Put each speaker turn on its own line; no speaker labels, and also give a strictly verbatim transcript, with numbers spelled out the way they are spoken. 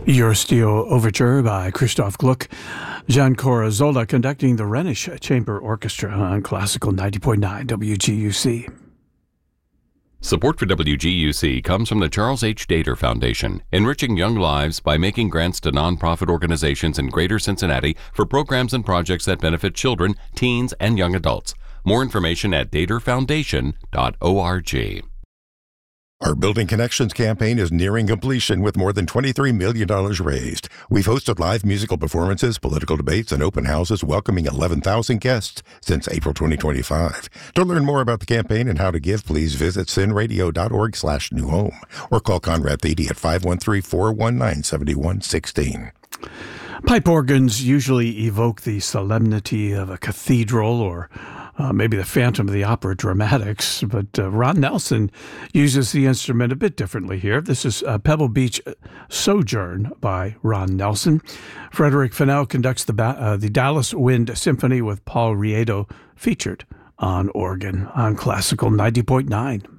Eurostio Overture by Christoph Gluck. Gian Corazzola conducting the Rhenish Chamber Orchestra on Classical ninety point nine W G U C.
Support for W G U C comes from the Charles H. Dater Foundation, enriching young lives by making grants to nonprofit organizations in Greater Cincinnati for programs and projects that benefit children, teens, and young adults. More information at dater foundation dot org.
Our Building Connections campaign is nearing completion with more than twenty-three million dollars raised. We've hosted live musical performances, political debates, and open houses welcoming eleven thousand guests since April twenty twenty-five. To learn more about the campaign and how to give, please visit sinradio dot org slash new home or call Conrad Thede at five one three, four one nine, seven one one six.
Pipe organs usually evoke the solemnity of a cathedral or Uh, maybe the Phantom of the Opera dramatics, but uh, Ron Nelson uses the instrument a bit differently here. This is uh, Pebble Beach Sojourn by Ron Nelson. Frederick Fennell conducts the, ba- uh, the Dallas Wind Symphony with Paul Riedo featured on organ on Classical ninety point nine.